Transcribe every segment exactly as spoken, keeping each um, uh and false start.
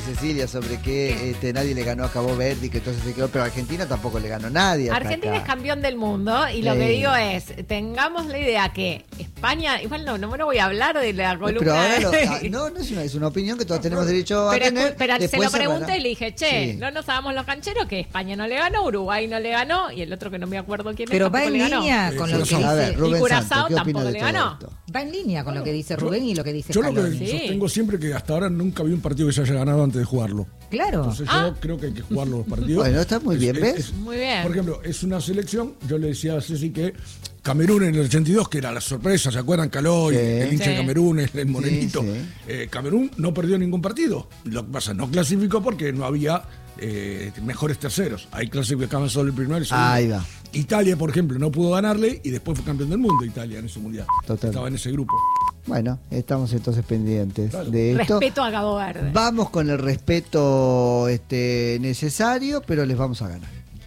Cecilia, sobre que este, nadie le ganó a Cabo Verde y que entonces se quedó, pero Argentina tampoco le ganó a nadie. Argentina acá. es campeón del mundo y lo sí. que digo es, tengamos la idea que España, igual no, no, no voy a hablar de la columna. Pero ahora lo, no, no es una, es una opinión que todos tenemos derecho a pero, tener. Pero se lo pregunté se y le dije, che, sí. no nos hagamos los cancheros que España no le ganó, Uruguay no le ganó y el otro que no me acuerdo quién pero es, va en le línea ganó. con lo que dice. A ver, Rubén y Curazao Santos, ¿qué tampoco opina de le todo ganó. esto? Va en línea con lo que dice Rubén y lo que dice Yo lo que Scaloni. Sí. sostengo siempre que hasta ahora nunca vi un partido que se haya ganado antes de jugarlo. Claro. Entonces Ah. yo creo que hay que jugar los partidos. Bueno, está muy Es- bien, es- ¿ves? es- Muy bien. Por ejemplo, es una selección, yo le decía a Ceci que Camerún en el ochenta y dos, que era la sorpresa, ¿se acuerdan? Caloy, Sí. el hincha Sí. de Camerún, el, el morenito. Sí, sí. Eh, Camerún no perdió ningún partido. Lo que pasa, no clasificó porque no había eh, mejores terceros. Ahí clasificaban solo el primero y el segundo. Ahí va. Italia, por ejemplo, no pudo ganarle y después fue campeón del mundo Italia en ese mundial. Total. Estaba en ese grupo. Bueno, estamos entonces pendientes Claro. de esto. Respeto a Cabo Verde. Vamos con el respeto este, necesario, pero les vamos a ganar.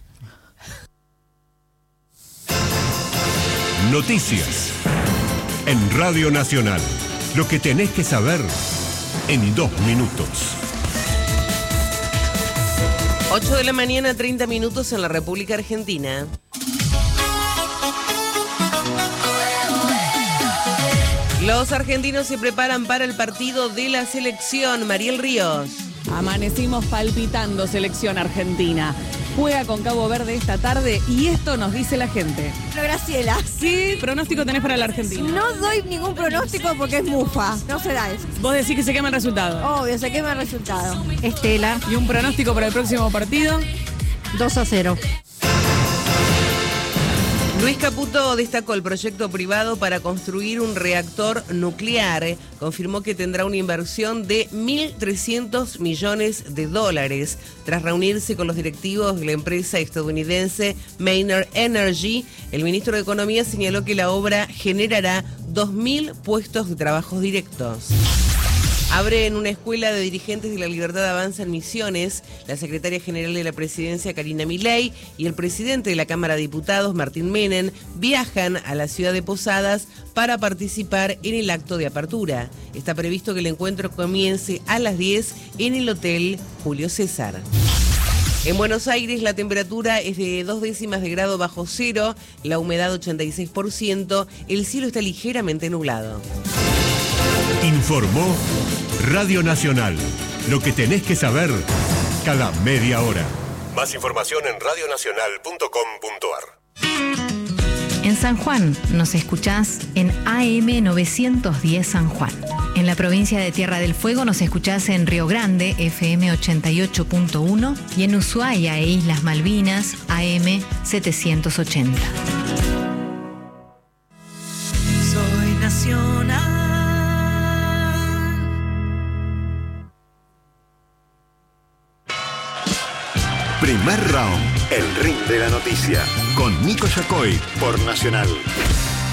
Noticias en Radio Nacional. Lo que tenés que saber en dos minutos. ocho de la mañana, treinta minutos en la República Argentina. Los argentinos se preparan para el partido de la selección. Mariel Ríos. Amanecimos palpitando selección argentina. Juega con Cabo Verde esta tarde y esto nos dice la gente. Graciela. ¿Qué pronóstico tenés para la Argentina? No doy ningún pronóstico porque es mufa. No se da eso. Vos decís que se quema el resultado. Obvio, se quema el resultado. Estela, ¿Y un pronóstico para el próximo partido? dos a cero. Luis Caputo destacó el proyecto privado para construir un reactor nuclear. Confirmó que tendrá una inversión de mil trescientos millones de dólares. Tras reunirse con los directivos de la empresa estadounidense Maynard Energy, el ministro de Economía señaló que la obra generará dos mil puestos de trabajo directos. Abre en una escuela de dirigentes de la Libertad Avanza en Misiones. La secretaria general de la presidencia, Karina Milei, y el presidente de la Cámara de Diputados, Martín Menem, viajan a la ciudad de Posadas para participar en el acto de apertura. Está previsto que el encuentro comience a las diez en el Hotel Julio César. En Buenos Aires la temperatura es de dos décimas de grado bajo cero, la humedad ochenta y seis por ciento, el cielo está ligeramente nublado. Informó Radio Nacional. Lo que tenés que saber cada media hora. Más información en radionacional punto com punto ar. En San Juan nos escuchás en A M novecientos diez San Juan. En la provincia de Tierra del Fuego nos escuchás en Río Grande, F M ochenta y ocho punto uno, y en Ushuaia e Islas Malvinas, A M setecientos ochenta. Soy nacional. Primer round, el ring de la noticia, con Nico Yacoy por Nacional.